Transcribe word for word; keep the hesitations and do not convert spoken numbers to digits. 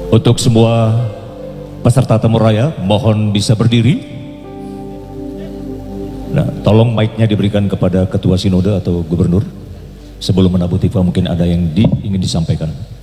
Untuk semua peserta temu raya, mohon bisa berdiri. Nah, tolong mic-nya diberikan kepada Ketua Sinode atau Gubernur. Sebelum menabuh tifa mungkin ada yang di, ingin disampaikan.